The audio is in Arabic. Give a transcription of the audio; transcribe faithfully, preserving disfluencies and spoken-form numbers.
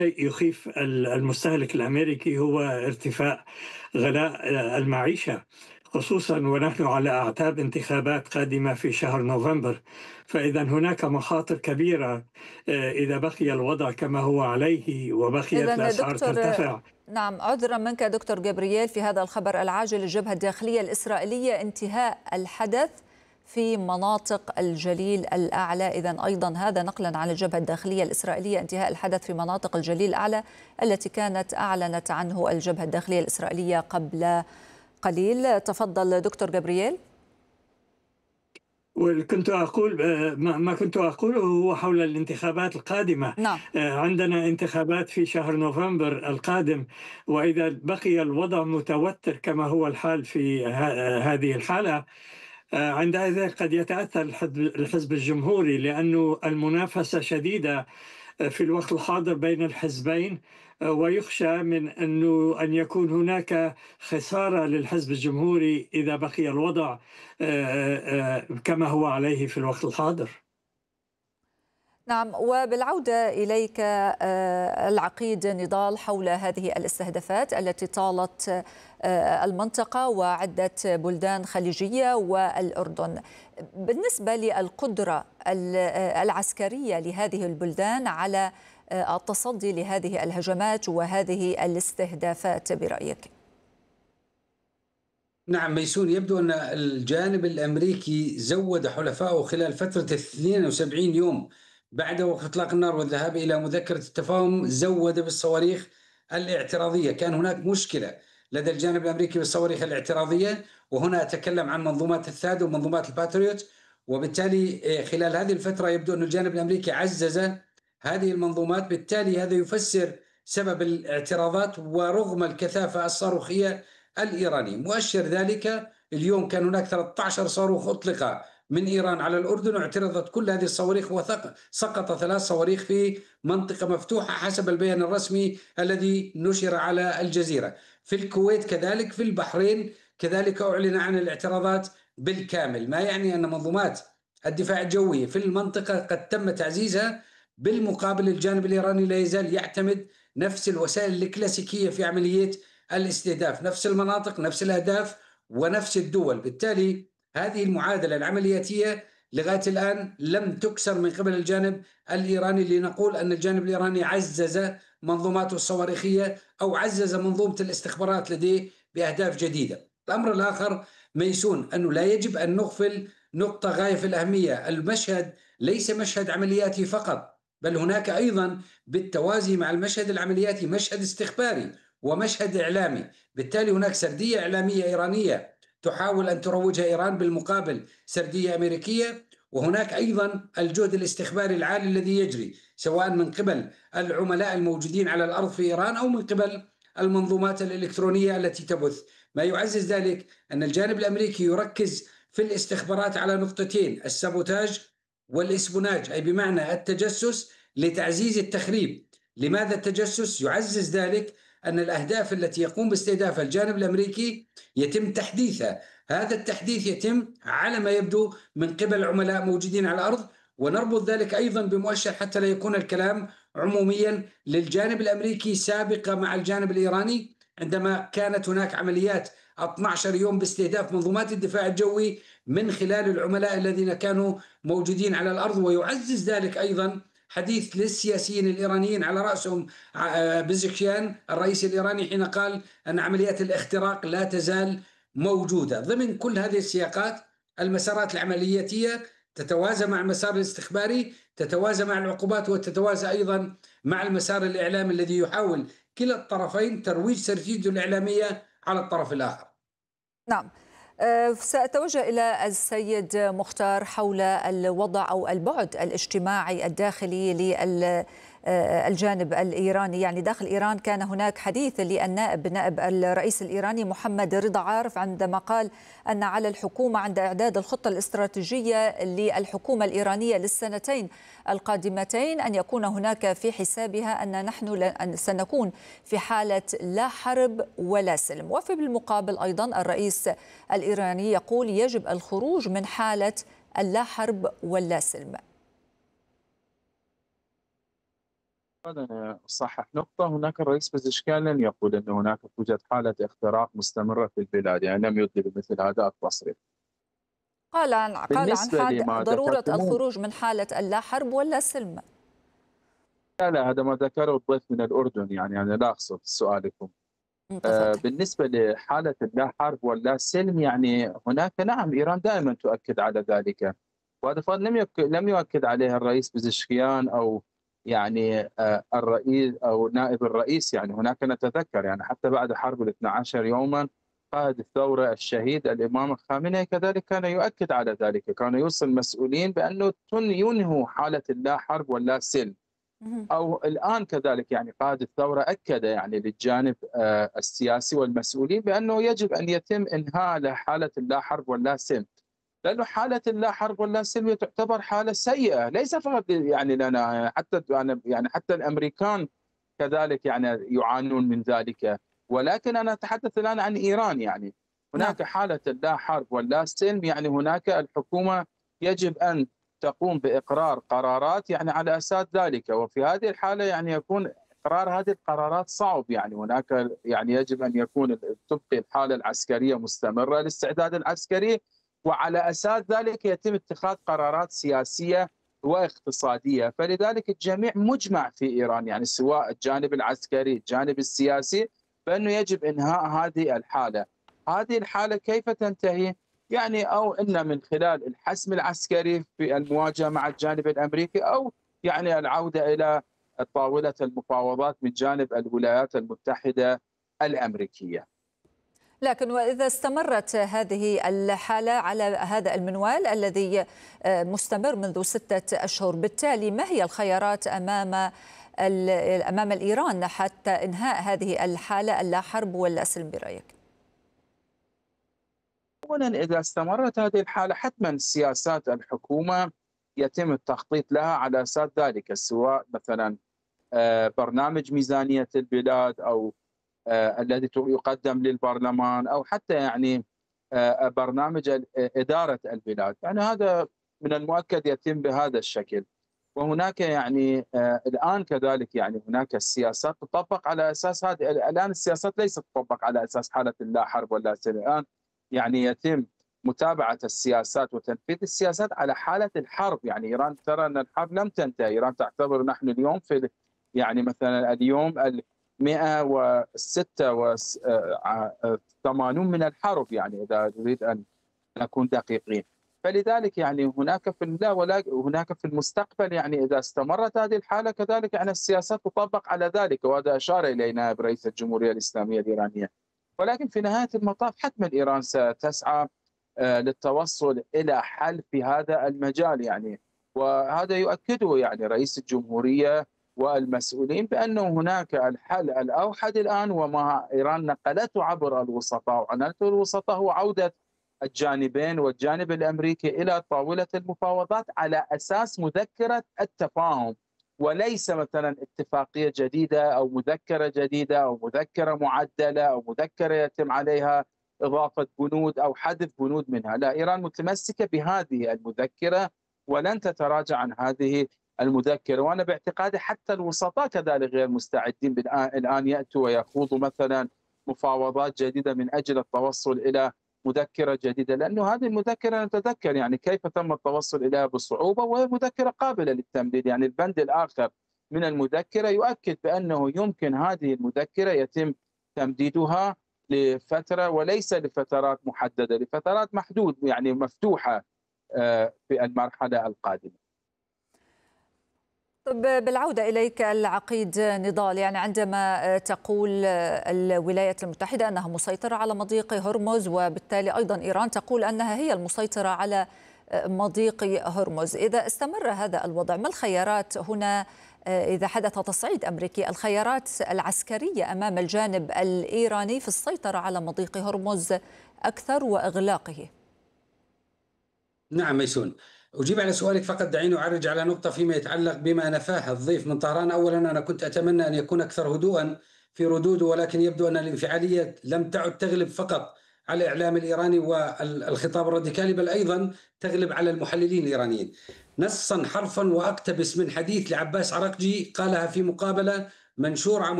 يخيف المستهلك الأمريكي هو ارتفاع غلاء المعيشة، خصوصا ونحن على أعتاب انتخابات قادمة في شهر نوفمبر. فإذا هناك مخاطر كبيرة آه، إذا بقي الوضع كما هو عليه وبقيت إذا الأسعار دكتور، ترتفع. نعم، عذرا منك دكتور جابرييل في هذا الخبر العاجل. الجبهة الداخلية الإسرائيلية انتهاء الحدث في مناطق الجليل الأعلى. إذا أيضا هذا نقلا عن الجبهة الداخلية الإسرائيلية، انتهاء الحدث في مناطق الجليل الأعلى التي كانت أعلنت عنه الجبهة الداخلية الإسرائيلية قبل قليل. تفضل دكتور جابرييل. وكنت أقول آه، ما ما كنت أقوله هو حول الانتخابات القادمة. نعم. آه، عندنا انتخابات في شهر نوفمبر القادم، وإذا بقي الوضع متوتر كما هو الحال في ه- هذه الحالة، آه، عندئذ قد يتأثر الحزب الحزب الجمهوري، لأن المنافسة شديدة في الوقت الحاضر بين الحزبين. آه، ويخشى من أنه أن يكون هناك خسارة للحزب الجمهوري إذا بقي الوضع آه، آه، كما هو عليه في الوقت الحاضر. نعم، وبالعودة إليك، آه، العقيد نضال حول هذه الاستهدافات التي طالت آه، المنطقة وعدة بلدان خليجية والأردن. بالنسبة للقدرة ال- آه، العسكرية لهذه البلدان على آه، التصدي لهذه الهجمات وهذه الاستهدافات برأيك؟ نعم ميسون، يبدو أن الجانب الأمريكي زود حلفائه خلال فترة اثنين وسبعين يوم بعد وقف إطلاق النار والذهاب إلى مذكرة التفاهم، زود بالصواريخ الاعتراضية. كان هناك مشكلة لدى الجانب الأمريكي بالصواريخ الاعتراضية، وهنا أتكلم عن منظومات الثاد ومنظومات الباتريوت. وبالتالي آه، خلال هذه الفترة يبدو أن الجانب الأمريكي عزز هذه المنظومات، بالتالي هذا يفسر سبب الاعتراضات ورغم الكثافة الصاروخية الإيراني. مؤشر ذلك اليوم كان هناك ثلاثة عشر صاروخ أطلق من إيران على الأردن، واعترضت كل هذه الصواريخ وسقط ثلاث صواريخ في منطقة مفتوحة حسب البيان الرسمي الذي نشر على الجزيرة. في الكويت كذلك، في البحرين كذلك أعلن عن الاعتراضات بالكامل، ما يعني أن منظومات الدفاع الجوي في المنطقة قد تم تعزيزها. بالمقابل الجانب الإيراني لا يزال يعتمد نفس الوسائل الكلاسيكية في عملية الاستهداف، نفس المناطق، نفس الأهداف، ونفس الدول. بالتالي هذه المعادلة العملياتية لغاية الآن لم تكسر من قبل الجانب الإيراني، لنقول أن الجانب الإيراني عزز منظوماته الصواريخية أو عزز منظومة الاستخبارات لديه بأهداف جديدة. الأمر الآخر ميسون أنه لا يجب أن نغفل نقطة غاية في الأهمية. المشهد ليس مشهد عملياتي فقط، بل هناك أيضا بالتوازي مع المشهد العملياتي مشهد استخباري ومشهد إعلامي. بالتالي هناك سردية إعلامية إيرانية تحاول أن تروجها إيران، بالمقابل سردية أمريكية. وهناك أيضا الجهد الاستخباري العالي الذي يجري سواء من قبل العملاء الموجودين على الأرض في إيران أو من قبل المنظومات الإلكترونية التي تبث. ما يعزز ذلك أن الجانب الأمريكي يركز في الاستخبارات على نقطتين: السابوتاج والإسبوناج، أي بمعنى التجسس لتعزيز التخريب. لماذا التجسس؟ يعزز ذلك أن الأهداف التي يقوم باستهدافها الجانب الأمريكي يتم تحديثها. هذا التحديث يتم على ما يبدو من قبل عملاء موجودين على الأرض، ونربط ذلك أيضا بمؤشر حتى لا يكون الكلام عموميا للجانب الأمريكي سابقة مع الجانب الإيراني، عندما كانت هناك عمليات اثني عشر يوم باستهداف منظومات الدفاع الجوي من خلال العملاء الذين كانوا موجودين على الأرض. ويعزز ذلك أيضا حديث للسياسيين الإيرانيين على رأسهم بزكشيان الرئيس الإيراني حين قال أن عمليات الاختراق لا تزال موجودة. ضمن كل هذه السياقات المسارات العملياتية تتوازى مع المسار الاستخباري، تتوازى مع العقوبات، وتتوازى أيضا مع المسار الإعلامي الذي يحاول كلا الطرفين ترويج سرديته الإعلامية على الطرف الآخر. نعم. أه، سأتوجه إلى السيد مختار حول الوضع أو البعد الاجتماعي الداخلي للجانب الإيراني. يعني داخل إيران كان هناك حديث للنائب نائب الرئيس الإيراني محمد رضا عارف عندما قال أن على الحكومة عند إعداد الخطة الاستراتيجية للحكومة الإيرانية للسنتين القادمتين أن يكون هناك في حسابها أن نحن سنكون في حالة لا حرب ولا سلم. وفي بالمقابل أيضا الرئيس الإيراني يقول يجب الخروج من حالة اللا حرب ولا سلم. أنا أصحح نقطة. هناك الرئيس بزشكيان لم يقل أن هناك توجد حالة اختراق مستمرة في البلاد، يعني لم يدلي بمثل هذا التصريح. قال عن قال عن بالنسبة حاد لما ضرورة ذكرتموه، الخروج من حالة اللا حرب ولا سلم. لا لا، هذا ما ذكره الضيف من الأردن، يعني أنا لا أقصد سؤالكم. آه، تفضل. بالنسبة لحالة اللا حرب واللا سلم، يعني هناك نعم إيران دائما تؤكد على ذلك، وهذا فضل لم يك... لم يؤكد عليه الرئيس بزشكيان أو يعني آه، الرئيس أو نائب الرئيس. يعني هناك نتذكر يعني حتى بعد حرب الاثنى عشر يوما قائد الثورة الشهيد الإمام الخامنئي كذلك كان يؤكد على ذلك، كان يوصي المسؤولين بأنه تن- ينهوا حالة اللا حرب واللا سلم. مهم. أو الآن كذلك يعني قائد الثورة أكد يعني للجانب آه، السياسي والمسؤولين بأنه يجب أن يتم إنهاء حالة اللا حرب واللا سلم، لأنه حالة اللا حرب واللا سلم تعتبر حالة سيئة ليس فقط يعني لنا، حتى أنا يعني حتى الأمريكان كذلك يعني يعانون من ذلك. ولكن أنا أتحدث الآن عن إيران، يعني نعم. هناك حالة اللا حرب واللا سلم، يعني هناك الحكومة يجب أن تقوم بإقرار قرارات يعني على أساس ذلك، وفي هذه الحالة يعني يكون إقرار هذه القرارات صعب. يعني هناك يعني يجب أن يكون تبقي الحالة العسكرية مستمرة، الاستعداد العسكري، وعلى أساس ذلك يتم اتخاذ قرارات سياسية واقتصادية. فلذلك الجميع مجمع في إيران، يعني سواء الجانب العسكري الجانب السياسي، بأنه يجب إنهاء هذه الحالة. هذه الحالة كيف تنتهي؟ يعني أو إن من خلال الحسم العسكري في المواجهة مع الجانب الأمريكي، أو يعني العودة إلى طاولة المفاوضات من جانب الولايات المتحدة الأمريكية. لكن وإذا استمرت هذه الحالة على هذا المنوال الذي مستمر منذ ستة أشهر، بالتالي ما هي الخيارات أمام أمام الإيران حتى إنهاء هذه الحالة اللا حرب ولا سلم برأيك؟ أولا إذا استمرت هذه الحالة حتما سياسات الحكومة يتم التخطيط لها على أساس ذلك، سواء مثلا برنامج ميزانية البلاد أو الذي يقدم للبرلمان، أو حتى يعني برنامج إدارة البلاد. يعني هذا من المؤكد يتم بهذا الشكل. وهناك يعني الآن كذلك يعني هناك السياسات تطبق على أساس هذه. الآن السياسات ليست تطبق على أساس حالة لا حرب ولا سلم، الآن يعني يتم متابعة السياسات وتنفيذ السياسات على حالة الحرب. يعني إيران ترى أن الحرب لم تنتهي، إيران تعتبر نحن اليوم في يعني مثلا اليوم مئة وستة وثمانين من الحرب، يعني إذا نريد أن نكون دقيقين. فلذلك يعني هناك في لا ولا هناك في المستقبل، يعني إذا استمرت هذه الحالة كذلك يعني السياسات تطبق على ذلك، وهذا أشار إليه نائب رئيس الجمهورية الإسلامية الإيرانية. ولكن في نهاية المطاف حتما إيران ستسعى للتوصل إلى حل في هذا المجال، يعني وهذا يؤكده يعني رئيس الجمهورية والمسؤولين بأنه هناك الحل الأوحد الآن، وما إيران نقلته عبر الوسطاء وعنته الوسطاء هو عودة الجانبين والجانب الأمريكي إلى طاولة المفاوضات على أساس مذكرة التفاهم، وليس مثلا اتفاقية جديدة أو مذكرة جديدة أو مذكرة معدلة أو مذكرة يتم عليها إضافة بنود أو حذف بنود منها. لا، إيران متمسكة بهذه المذكرة ولن تتراجع عن هذه المذكرة. وأنا باعتقادي حتى الوسطاء كذلك غير مستعدين الآن يأتوا ويخوضوا مثلا مفاوضات جديدة من أجل التوصل إلى مذكرة جديدة، لأنه هذه المذكرة نتذكر يعني كيف تم التوصل إليها بصعوبة، وهي مذكرة قابلة للتمديد. يعني البند الآخر من المذكرة يؤكد بأنه يمكن هذه المذكرة يتم تمديدها لفترة وليس لفترات محددة، لفترات محدود يعني مفتوحة في المرحلة القادمة. طب بالعودة إليك العقيد نضال، يعني عندما تقول الولايات المتحدة أنها مسيطرة على مضيق هرمز، وبالتالي أيضا إيران تقول أنها هي المسيطرة على مضيق هرمز، إذا استمر هذا الوضع ما الخيارات هنا إذا حدث تصعيد أمريكي، الخيارات العسكرية أمام الجانب الإيراني في السيطرة على مضيق هرمز أكثر وإغلاقه؟ نعم ميسون، أجيب على سؤالك، فقط دعيني أعرج على نقطة فيما يتعلق بما نفاه الضيف من طهران. أولا أنا كنت أتمنى أن يكون أكثر هدوءا في ردوده، ولكن يبدو أن الانفعالية لم تعد تغلب فقط على الإعلام الإيراني والخطاب الراديكالي، بل أيضا تغلب على المحللين الإيرانيين. نصا حرفا وأقتبس من حديث لعباس عرقجي قالها في مقابلة منشور